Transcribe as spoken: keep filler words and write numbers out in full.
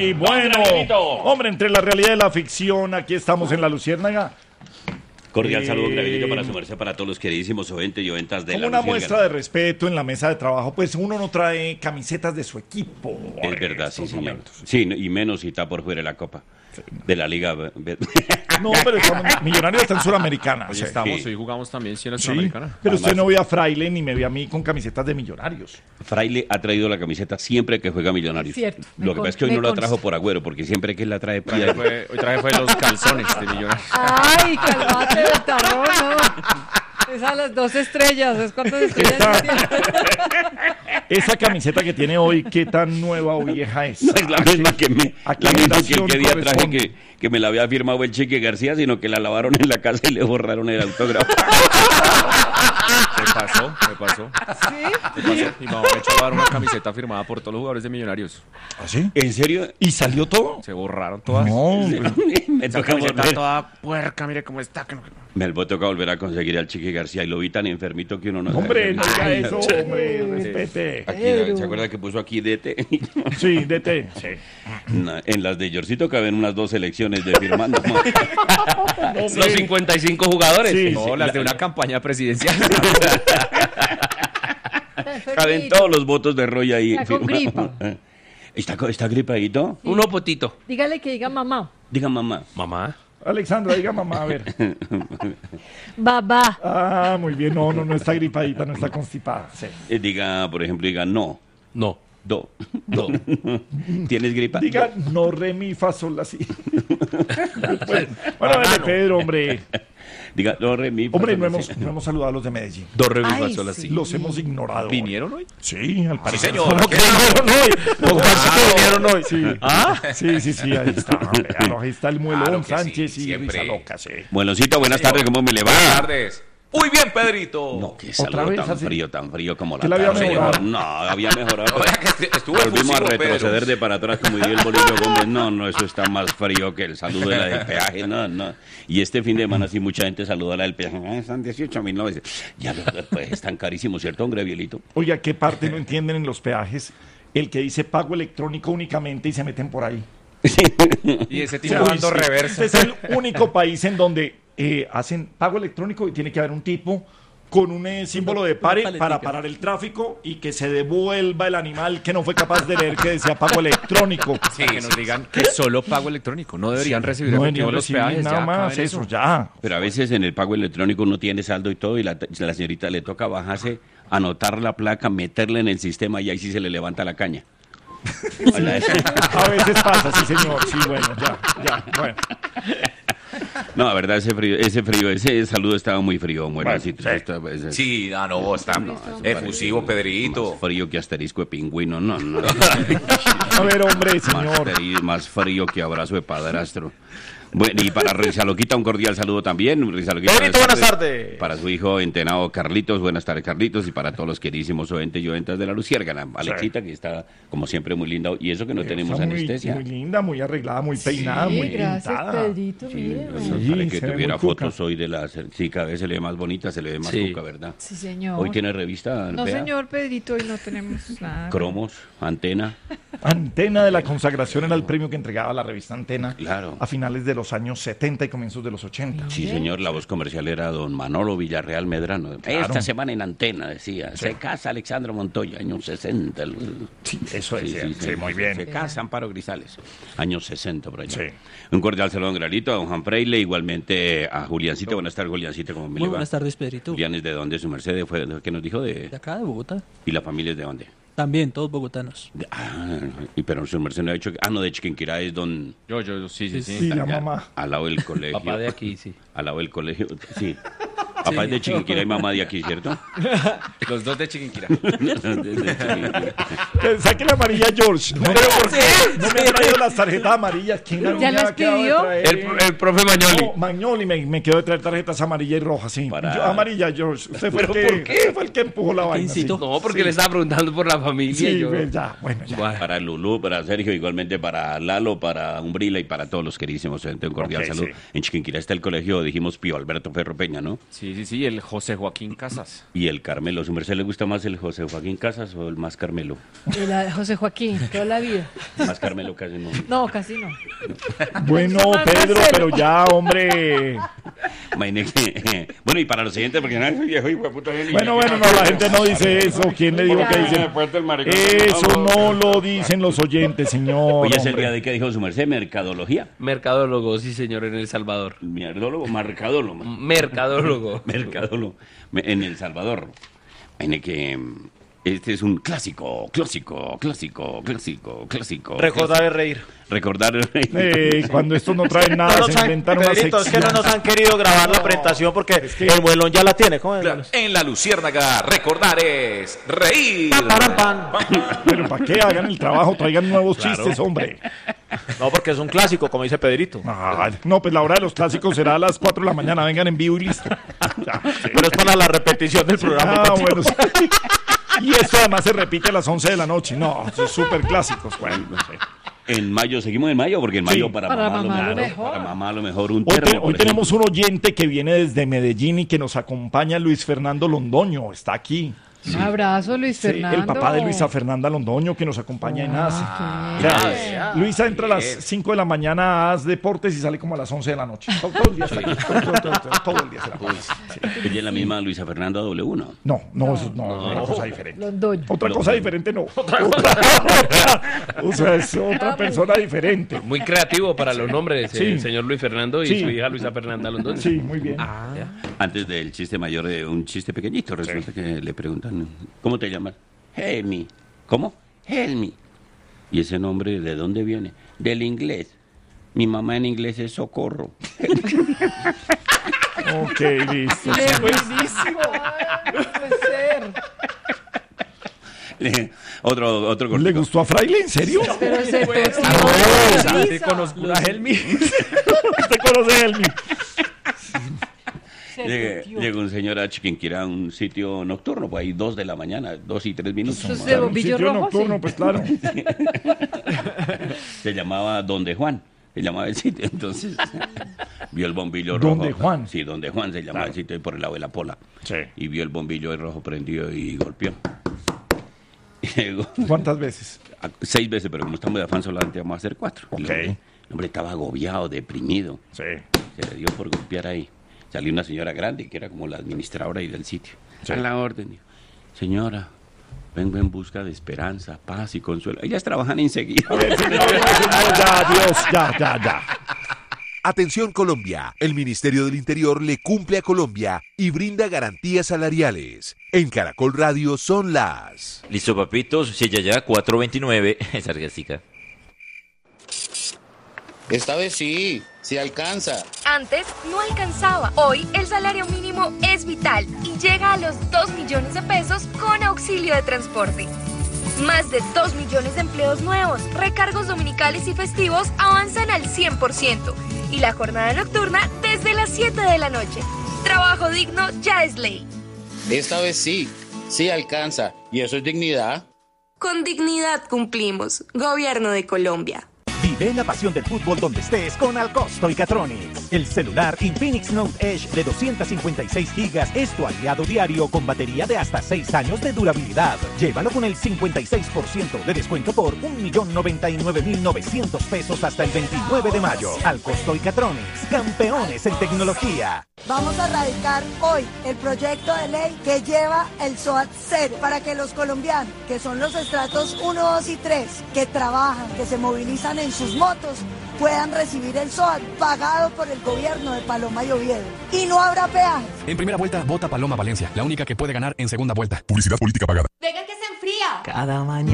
Ay, bueno. Hombre, entre la realidad y la ficción, aquí estamos en La Luciérnaga. Cordial Eh, saludo, Gravillo, para su merced, para todos los queridísimos oyentes y oyentas de Como La una Luciérnaga. muestra de respeto en la mesa de trabajo, pues uno no trae camisetas de su equipo. Es en verdad, sí, estos señor. momentos. Sí, y menos si está por fuera de la Copa. De la Liga. No, pero estamos, Millonarios está en Suramericana. Hoy sí. estamos, Sí. hoy jugamos también, sí, en la Sí, Sudamericana. pero usted Además- no ve a Fraile ni me ve a mí con camisetas de Millonarios. Fraile ha traído la camiseta siempre que juega Millonarios. Cierto, me Lo que con- pasa es que hoy me no la consta. trajo por Agüero, porque siempre que él la trae Traje pide. fue- hoy traje fue los calzones de Millonarios. Ay, calmate del tarro, no. Es a las dos estrellas, ¿es cuántas estrellas tiene? Esa camiseta que tiene hoy, ¿qué tan nueva o vieja es? No es la misma que me, ¿A qué la misma que el generación que día traje corresponde? que, que me la había firmado el Chique García, sino que la lavaron en la casa y le borraron el autógrafo. Me pasó, me pasó. ¿Sí? Me pasó. Y me ha hecho dar una camiseta firmada por todos los jugadores de Millonarios. ¿Ah, sí? ¿En serio? ¿Y salió todo? Se borraron todas. No, me Esa toca camiseta volver. toda puerca, mire cómo está. que no- Me toca volver a conseguir al Chique García y lo vi tan enfermito que uno no hombre, no sabe. diga eso, hombre, respete. Aquí, ¿se acuerda que puso aquí D T? Sí, D T. Sí. No, en las de Yorcito caben unas dos selecciones de firmando. Los cincuenta y cinco jugadores. Sí, No, las de una campaña presidencial. Caben todos los votos de Roy ahí. Está con firmando. ¿Está, co- ¿Está gripadito? Uno potito. Dígale que diga mamá. Diga mamá. Mamá. Alexandra, diga mamá, a ver. Babá. Ah, muy bien, no, no, no está gripadita, no está constipada. Sí. Eh, diga, por ejemplo, diga no. No. Do. No. ¿Tienes gripa? Diga no, re, mi, fa, sol, así. Bueno, bueno, dale, Pedro, hombre. Diga do, re, mi, fa, Hombre, sol, no la, hemos, si. no hemos saludado a los de Medellín. Dos re, mi, fa, Ay, sol, sí. así. Los hemos ignorado. hoy. ¿Vinieron hoy? Sí, al parecer. señor. ¿Cómo que vinieron hoy? ¿Cómo parece que vinieron hoy? Sí. ¿Ah? Sí, sí, sí, ahí está. Véalo, ahí está el muelón, Claro que sí, Sánchez y siempre. Risa Loca, sí. Buenosito, buenas tardes, ¿cómo me le va? Buenas tardes. Muy bien, Pedrito. No, qué ¿Otra saludo vez tan así? frío, tan frío como la ¿Que la había tarde. mejorado? No, había mejorado. Oiga, que estuvo Volvimos a efusivo, retroceder Pedro. de para atrás como diría el Bolillo Gómez. No, no, eso está más frío que el saludo de la del peaje. No, no. Y este fin de semana sí mucha gente saluda a la del peaje. Ah, están dieciocho mil novecientos. Ya, pues están carísimos, ¿cierto, hombre, Bielito? Oiga, ¿qué parte no entienden en los peajes? El que dice pago electrónico únicamente y se meten por ahí. Y ese O tipo sea, dando sí, reversa. Este es el único país en donde eh, hacen pago electrónico y tiene que haber un tipo con un eh, símbolo de pare para parar el tráfico y que se devuelva el animal que no fue capaz de leer que decía pago electrónico. Sí, que nos digan que solo pago electrónico. No deberían recibir No efectivo deberían los recibir peajes. nada ya, más, acaben eso, ya. Pero a veces en el pago electrónico uno tiene saldo y todo y la, la señorita le toca bajarse, anotar la placa, meterla en el sistema y ahí sí se le levanta la caña. Hola, eso. A veces pasa, sí señor, sí, bueno, ya, ya, bueno. No, la verdad, ese frío, ese frío, ese saludo estaba muy frío, mueracito. Bueno, sí. Está- ese- Sí, ah, no, está efusivo, Pedrito. Más frío que asterisco de pingüino, no, no. A ver, hombre, más, señor. teri- más frío que abrazo de padrastro. Bueno, y para Risa Loquita, un cordial saludo también. Risa Loquita, Pedrito, buenas tardes. Para su hijo entenado Carlitos, buenas tardes, Carlitos. Y para todos los queridísimos oyentes y oyentas de la Luciérnaga. Alexita, que está, como siempre, muy linda. Y eso que no tenemos Está muy, anestesia. muy linda, muy arreglada, muy peinada, Sí, muy gracias, pintada. Pedrito, Sí, mire. no, Sí, para que se ve tuviera muy cuca. fotos hoy de la... Sí, cada vez se le ve más bonita, se le ve más Sí. cuca, ¿verdad? Sí, señor. Hoy tiene revista, No, vea, señor Pedrito, hoy no tenemos nada. cromos, antena. Antena de la consagración era el premio que entregaba la revista Antena Claro. a finales de los años setenta y comienzos de los ochenta. Sí, señor, la voz comercial era don Manolo Villarreal Medrano. Esta semana en Antena, decía, se casa Alexandra Montoya, años sesenta. Sí, eso es, sí, sí, muy bien. Se casa Amparo Grisales, años sesenta por allá. Sí. Un cordial saludo a don Granito, a don Juan Freile, igualmente a Juliancito. Buenas tardes, Juliancito, ¿cómo me Muy le va? buenas tardes, Pedrito. Julián es de dónde, su merced, fue, ¿qué nos dijo? De, De acá, de Bogotá. ¿Y la familia es de dónde? También, todos bogotanos. De- ah, y pero su merced no ha dicho que... Ah, no, de Chiquinquirá es don... Yo, yo, sí, sí, sí. Sí, la allá, mamá. al lado del colegio. Papá de aquí, sí. Al lado del colegio, sí. Papá es de Chiquinquirá y mamá de aquí, ¿cierto? Los dos de Chiquinquirá. Que saque la amarilla, George. No, ¿Pero por qué? no me ha traído las tarjetas amarillas. ¿Quién ¿Ya me las ha quedado de pidió? traer? El, el profe Mañoli. No, Magnoli me, me quedó de traer tarjetas amarillas y rojas, sí. Para- Yo- amarilla, George. Usted fue, el ¿Pero que, por qué? usted fue el que empujó la vaina. Sí, incitó? No, porque le estaba preguntando por la familia. sí, y yo- pues, ya, bueno, ya. Bueno. Para Lulú, para Sergio, igualmente para Lalo, para Umbrila y para todos los queridísimos oyentes. Un cordial Ok, saludo. sí. En Chiquinquirá está el colegio, dijimos, Pío Alberto Ferro Peña, ¿no? Sí, Sí, sí, sí, el José Joaquín Casas. Y el Carmelo. ¿A su merced le gusta más el José Joaquín Casas o el más Carmelo? Y la de José Joaquín, toda la vida. Más Carmelo casi no. No, casi no. Bueno, Pedro, pero ya, hombre. Imagínate. Bueno, y para los siguientes, porque no es viejo, hijo de puta. Bueno, bueno, no, la gente no dice eso. ¿Quién le dijo que dice? Eso no lo dicen los oyentes, señor. Hoy es el hombre. día de que dijo su merced, mercadología. Mercadólogo, sí señor, en El Salvador. Mierdólogo, mercadólogo. Mercadólogo. Mercadólogo. En El Salvador. Tiene que. Este es un clásico, clásico, clásico, clásico, clásico. Recordar es reír. Recordar es reír. Eh, cuando estos no traen nada, No se nos han, inventaron una Pedrito, es que no sección. nos han querido grabar la presentación porque el muelón ya la tiene. ¿Cómo es? Claro, en La Luciérnaga, recordar es reír. Paran, pan. Pero ¿para qué hagan el trabajo? Traigan nuevos chistes, hombre. No, porque es un clásico, como dice Pedrito. Ah, no, pues la hora de los clásicos será a las cuatro de la mañana. Vengan en vivo y listo. Ya, sí. Pero es para la repetición del programa. Ah, bueno, sí. Y esto además se repite a las once de la noche. No, son súper clásicos. Bueno, no sé. En mayo, seguimos en mayo, porque en mayo Sí. para, Para mamá, mamá lo lo mejor, mejor. para mamá lo mejor un Hoy, termo. te- por hoy ejemplo. tenemos un oyente que viene desde Medellín y que nos acompaña, Luis Fernando Londoño. Está aquí. Un abrazo, Luis Sí, Fernando. el papá de Luisa Fernanda Londoño, que nos acompaña en A S E. O sea, Luisa entra a las cinco de la mañana a As Deportes y sale como a las once de la noche. Todo, todo el día está aquí. Todo, todo, todo, todo, todo el día se la pasa. Sí. Ella es la misma Luisa Fernanda W uno. No, no, eso no, no, una cosa diferente. Londoño. Otra cosa diferente no. Otra, o sea, es otra persona diferente. Muy creativo para los nombres, Sí. el señor Luis Fernando y Sí. su hija Luisa Fernanda Londoño. Sí, muy bien. Antes del chiste mayor, de un chiste pequeñito, resulta que le preguntan, ¿cómo te llamas? Helmi. ¿Cómo? Helmi. ¿Y ese nombre de dónde viene? Del inglés. Mi mamá en inglés es Socorro. Ok, listo. ¡Qué buenísimo! Ay, no puede ser. otro, otro ¿Le cortico. gustó a Fraile? ¿En serio? Pero se Pues, tosió. Te conozco una Helmi. ¿Usted conoce a Helmi? Llega, llega un señor a Chiquinquirá a un sitio nocturno, pues ahí dos de la mañana, dos y tres minutos. ¿Eso es de Claro, un bombillo sitio rojo? nocturno, Sí. pues claro. Se llamaba Donde Juan, se llamaba el sitio. Entonces vio el bombillo rojo. ¿Donde Juan? Sí, Donde Juan se llamaba Claro. el sitio, ahí por el lado de la Pola. Sí. Y vio el bombillo de rojo prendido y golpeó. Y llegó ¿Cuántas veces? a- seis veces, pero como estamos de afán solamente vamos a hacer cuatro. Ok. El hombre, el hombre estaba agobiado, deprimido. Sí. Se le dio por golpear ahí. Salió una señora grande que era como la administradora ahí del sitio. Sí. A la orden. Dijo, señora, vengo en busca de esperanza, paz y consuelo. Ellas trabajan enseguida. A ver, señor, señor, ya, Dios, ya, ya, ya. Atención Colombia, el Ministerio del Interior le cumple a Colombia y brinda garantías salariales. En Caracol Radio son las... Listo, papitos, sí, ya, ya, cuatro veintinueve, esa argastica. Esta vez sí, sí alcanza. Antes no alcanzaba. Hoy el salario mínimo es vital y llega a los dos millones de pesos con auxilio de transporte. Más de dos millones de empleos nuevos, recargos dominicales y festivos avanzan al cien por ciento y la jornada nocturna desde las siete de la noche. Trabajo digno ya es ley. Esta vez sí, sí alcanza. ¿Y eso es dignidad? Con dignidad cumplimos. Gobierno de Colombia. Vive la pasión del fútbol donde estés con Alcosto y Catronics. El celular Infinix Note Edge de doscientas cincuenta y seis gigas es tu aliado diario con batería de hasta seis años de durabilidad. Llévalo con el cincuenta y seis por ciento de descuento por un millón noventa y nueve mil novecientos pesos hasta el veintinueve de mayo. Alcosto y Catronics, campeones en tecnología. Vamos a radicar hoy el proyecto de ley que lleva el SOAT cero para que los colombianos, que son los estratos uno, dos y tres, que trabajan, que se movilizan en sus motos, puedan recibir el SOAT pagado por el gobierno de Paloma y Oviedo. Y no habrá peajes. En primera vuelta, vota Paloma Valencia, la única que puede ganar en segunda vuelta. Publicidad política pagada. Venga que se enfría. Cada mañana.